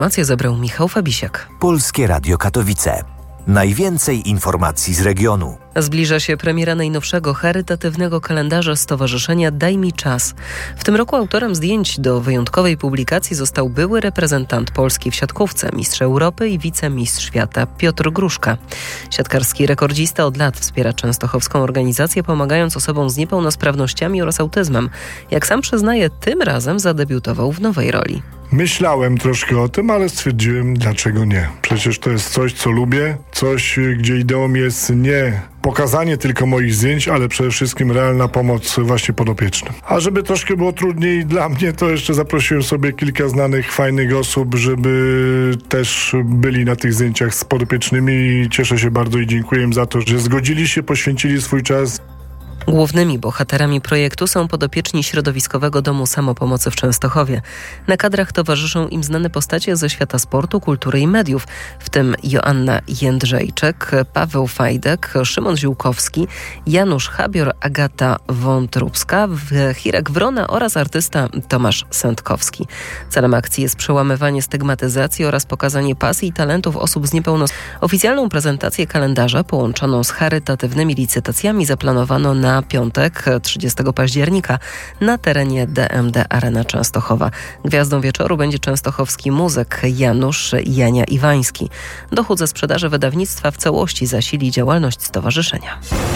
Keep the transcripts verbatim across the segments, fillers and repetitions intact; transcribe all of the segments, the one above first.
Informacje zebrał Michał Fabisiak. Polskie Radio Katowice. Najwięcej informacji z regionu. Zbliża się premiera najnowszego charytatywnego kalendarza Stowarzyszenia Daj mi czas. W tym roku autorem zdjęć do wyjątkowej publikacji został były reprezentant Polski w siatkówce, mistrz Europy i wicemistrz świata Piotr Gruszka. Siatkarski rekordzista od lat wspiera częstochowską organizację, pomagając osobom z niepełnosprawnościami oraz autyzmem. Jak sam przyznaje, tym razem zadebiutował w nowej roli. Myślałem troszkę o tym, ale stwierdziłem, dlaczego nie. Przecież to jest coś, co lubię, coś, gdzie ideą jest nie pokazanie tylko moich zdjęć, ale przede wszystkim realna pomoc właśnie podopiecznym. A żeby troszkę było trudniej dla mnie, to jeszcze zaprosiłem sobie kilka znanych, fajnych osób, żeby też byli na tych zdjęciach z podopiecznymi i cieszę się bardzo i dziękuję im za to, że zgodzili się, poświęcili swój czas. Głównymi bohaterami projektu są podopieczni Środowiskowego Domu Samopomocy w Częstochowie. Na kadrach towarzyszą im znane postacie ze świata sportu, kultury i mediów, w tym Joanna Jędrzejczyk, Paweł Fajdek, Szymon Ziółkowski, Janusz Habior, Agata Wątróbska, Hirek Wrona oraz artysta Tomasz Sędkowski. Celem akcji jest przełamywanie stygmatyzacji oraz pokazanie pasji i talentów osób z niepełnosprawnościami. Oficjalną prezentację kalendarza połączoną z charytatywnymi licytacjami zaplanowano na Na piątek, trzydziestego października, na terenie D M D Arena Częstochowa. Gwiazdą wieczoru będzie częstochowski muzyk Janusz Jania Iwański. Dochód ze sprzedaży wydawnictwa w całości zasili działalność stowarzyszenia.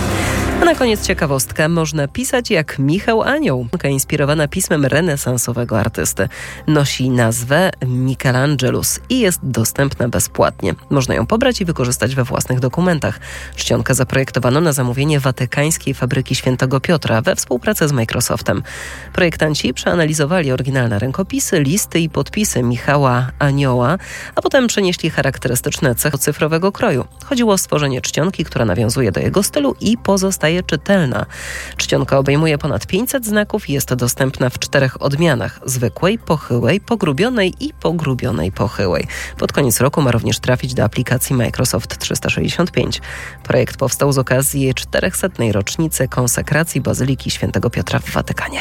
A na koniec ciekawostka. Można pisać jak Michał Anioł. Inspirowana pismem renesansowego artysty. Nosi nazwę Michelangelus i jest dostępna bezpłatnie. Można ją pobrać i wykorzystać we własnych dokumentach. Czcionkę zaprojektowano na zamówienie watykańskiej fabryki Świętego Piotra we współpracy z Microsoftem. Projektanci przeanalizowali oryginalne rękopisy, listy i podpisy Michała Anioła, a potem przenieśli charakterystyczne cechy cyfrowego kroju. Chodziło o stworzenie czcionki, która nawiązuje do jego stylu i pozostaje czytelna. Czcionka obejmuje ponad pięćset znaków i jest dostępna w czterech odmianach: zwykłej, pochyłej, pogrubionej i pogrubionej pochyłej. Pod koniec roku ma również trafić do aplikacji Microsoft trzysta sześćdziesiąt pięć. Projekt powstał z okazji czterychsetnej rocznicy konsekracji Bazyliki Świętego Piotra w Watykanie.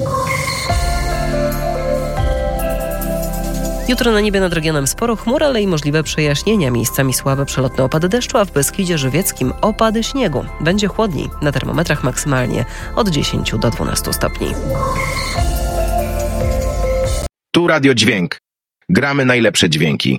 Jutro na niebie nad regionem sporo chmur, ale i możliwe przejaśnienia. Miejscami słabe przelotne opady deszczu, a w Beskidzie Żywieckim opady śniegu. Będzie chłodniej. Na termometrach maksymalnie od dziesięciu do dwunastu stopni. Tu Radio Dźwięk. Gramy najlepsze dźwięki.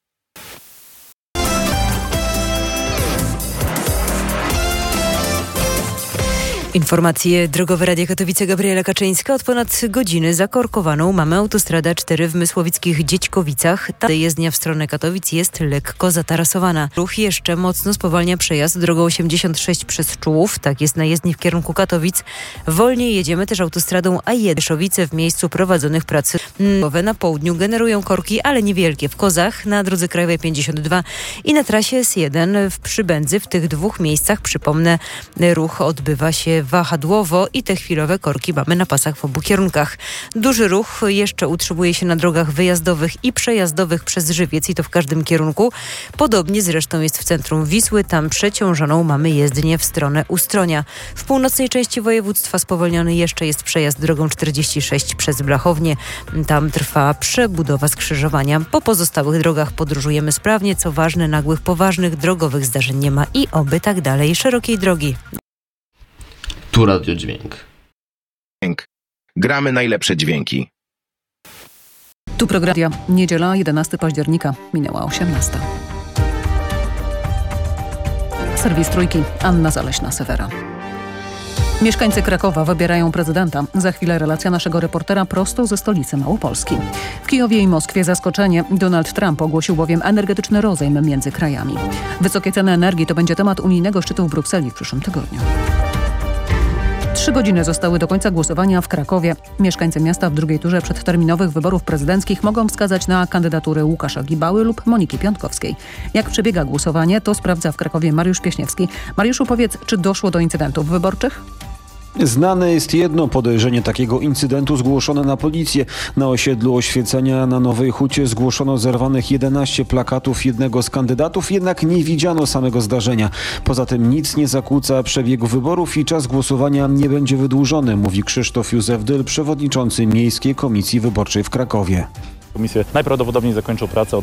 Informacje drogowe Radia Katowice, Gabriela Kaczyńska. Od ponad godziny zakorkowaną mamy autostradę cztery w Mysłowickich Dziećkowicach. Ta jezdnia w stronę Katowic jest lekko zatarasowana. Ruch jeszcze mocno spowalnia przejazd drogą osiemdziesiąt sześć przez Czułów. Tak jest na jezdni w kierunku Katowic. Wolniej jedziemy też autostradą A jeden. Rzeszowice w miejscu prowadzonych pracy nowe na południu generują korki, ale niewielkie. W Kozach, na drodze krajowej pięćdziesiąt dwa i na trasie S jeden w Przybędzy. W tych dwóch miejscach, przypomnę, ruch odbywa się wahadłowo i te chwilowe korki mamy na pasach w obu kierunkach. Duży ruch jeszcze utrzymuje się na drogach wyjazdowych i przejazdowych przez Żywiec i to w każdym kierunku. Podobnie zresztą jest w centrum Wisły. Tam przeciążoną mamy jezdnię w stronę Ustronia. W północnej części województwa spowolniony jeszcze jest przejazd drogą czterdzieści sześć przez Blachownię. Tam trwa przebudowa skrzyżowania. Po pozostałych drogach podróżujemy sprawnie. Co ważne, nagłych, poważnych drogowych zdarzeń nie ma i oby tak dalej. Szerokiej drogi. Tu Radio Dźwięk. Gramy najlepsze dźwięki. Tu program. Niedziela, jedenastego października. Minęła osiemnasta. Serwis Trójki. Anna Zaleśna-Sewera. Mieszkańcy Krakowa wybierają prezydenta. Za chwilę relacja naszego reportera prosto ze stolicy Małopolski. W Kijowie i Moskwie zaskoczenie. Donald Trump ogłosił bowiem energetyczny rozejm między krajami. Wysokie ceny energii to będzie temat unijnego szczytu w Brukseli w przyszłym tygodniu. Trzy godziny zostały do końca głosowania w Krakowie. Mieszkańcy miasta w drugiej turze przedterminowych wyborów prezydenckich mogą wskazać na kandydatury Łukasza Gibały lub Moniki Piątkowskiej. Jak przebiega głosowanie, to sprawdza w Krakowie Mariusz Pieśniewski. Mariuszu, powiedz, czy doszło do incydentów wyborczych? Znane jest jedno podejrzenie takiego incydentu zgłoszone na policję. Na osiedlu Oświecenia na Nowej Hucie zgłoszono zerwanych jedenaście plakatów jednego z kandydatów, jednak nie widziano samego zdarzenia. Poza tym nic nie zakłóca przebiegu wyborów i czas głosowania nie będzie wydłużony, mówi Krzysztof Józef Dyl, przewodniczący Miejskiej Komisji Wyborczej w Krakowie. Komisje najprawdopodobniej zakończą pracę